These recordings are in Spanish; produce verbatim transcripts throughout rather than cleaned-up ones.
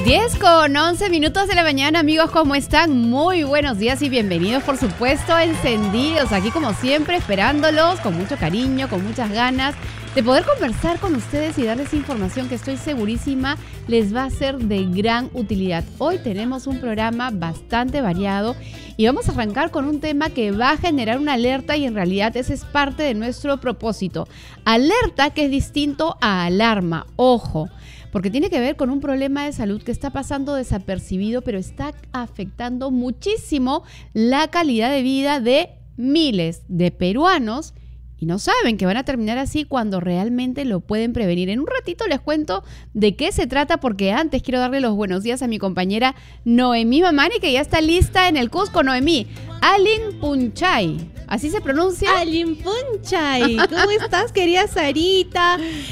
diez con once minutos de la mañana, amigos, ¿cómo están? Muy buenos días y bienvenidos, por supuesto, a Encendidos. Aquí, como siempre, esperándolos con mucho cariño, con muchas ganas de poder conversar con ustedes y darles información que estoy segurísima les va a ser de gran utilidad. Hoy tenemos un programa bastante variado y vamos a arrancar con un tema que va a generar una alerta y en realidad ese es parte de nuestro propósito. Alerta que es distinto a alarma, ojo, porque tiene que ver con un problema de salud que está pasando desapercibido, pero está afectando muchísimo la calidad de vida de miles de peruanos y no saben que van a terminar así cuando realmente lo pueden prevenir. En un ratito les cuento de qué se trata, porque antes quiero darle los buenos días a mi compañera Noemí Mamani, que ya está lista en el Cusco. Noemí, Alin Punchay, ¿así se pronuncia? Alin Punchay, ¿cómo estás, querida Sarita?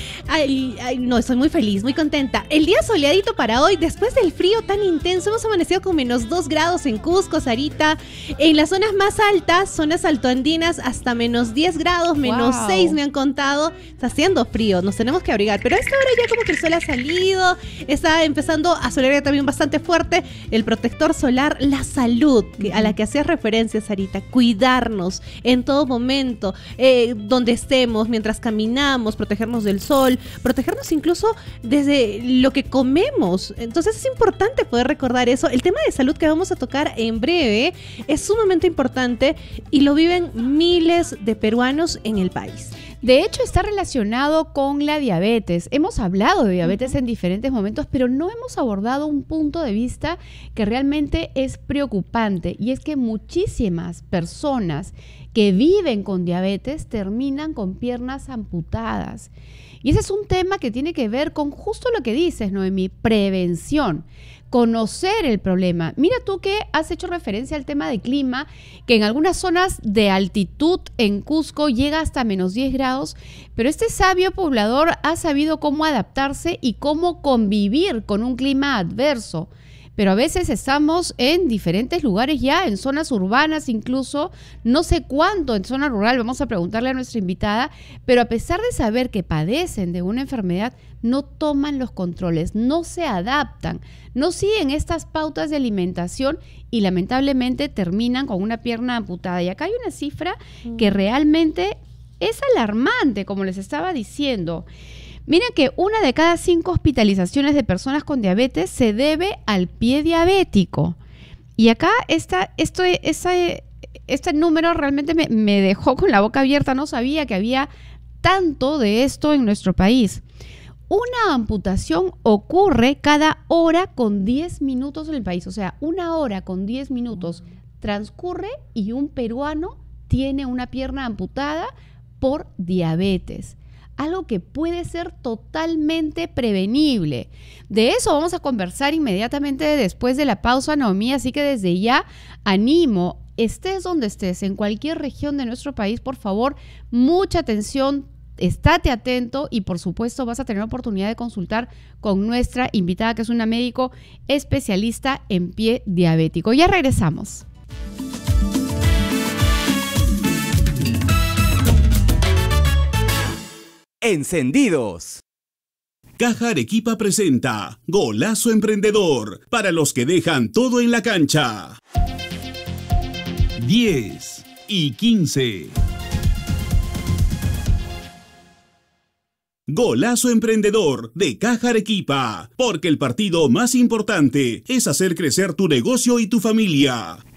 Ay, ay, no, estoy muy feliz, muy contenta. El día soleadito para hoy, después del frío tan intenso, hemos amanecido con menos dos grados en Cusco, Sarita. En las zonas más altas, zonas altoandinas, hasta menos diez grados, menos wow. seis me han contado. Está haciendo frío, nos tenemos que abrigar. Pero a esta hora ya como que el sol ha salido, está empezando a solear también bastante fuerte. El protector solar, la salud, que, a la que hacías referencia, Sarita. Cuidarnos en todo momento, eh, donde estemos, mientras caminamos, protegernos del sol, protegernos incluso desde lo que comemos. Entonces es importante poder recordar eso. El tema de salud que vamos a tocar en breve es sumamente importante y lo viven miles de peruanos en el país. De hecho, está relacionado con la diabetes. Hemos hablado de diabetes en diferentes momentos, pero no hemos abordado un punto de vista que realmente es preocupante, y es que muchísimas personas que viven con diabetes terminan con piernas amputadas. Y ese es un tema que tiene que ver con justo lo que dices, Noemí, prevención. Conocer el problema. Mira tú que has hecho referencia al tema de clima, que en algunas zonas de altitud en Cusco llega hasta menos diez grados, pero este sabio poblador ha sabido cómo adaptarse y cómo convivir con un clima adverso. Pero a veces estamos en diferentes lugares ya, en zonas urbanas incluso, no sé cuánto en zona rural, vamos a preguntarle a nuestra invitada, pero a pesar de saber que padecen de una enfermedad, no toman los controles, no se adaptan, no siguen estas pautas de alimentación y lamentablemente terminan con una pierna amputada. Y acá hay una cifra que realmente es alarmante, como les estaba diciendo. Miren que una de cada cinco hospitalizaciones de personas con diabetes se debe al pie diabético. Y acá está, esto, esa, este número realmente me, me dejó con la boca abierta. No sabía que había tanto de esto en nuestro país. Una amputación ocurre cada hora con diez minutos en el país. O sea, una hora con diez minutos transcurre y un peruano tiene una pierna amputada por diabetes. Algo que puede ser totalmente prevenible. De eso vamos a conversar inmediatamente después de la pausa, Noemí, así que desde ya animo, estés donde estés, en cualquier región de nuestro país, por favor, mucha atención, estate atento y por supuesto vas a tener la oportunidad de consultar con nuestra invitada, que es una médico especialista en pie diabético. Ya regresamos. Encendidos. Caja Arequipa presenta Golazo Emprendedor, para los que dejan todo en la cancha. diez y quince. Golazo Emprendedor de Caja Arequipa, porque el partido más importante es hacer crecer tu negocio y tu familia.